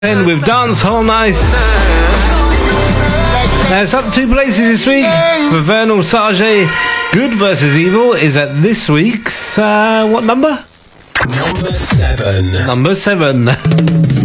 And with Dance Hall Nice. Now it's up 2 places this week for Vernal Sage. Good vs Evil is at this week's what number? Number 7. Number 7.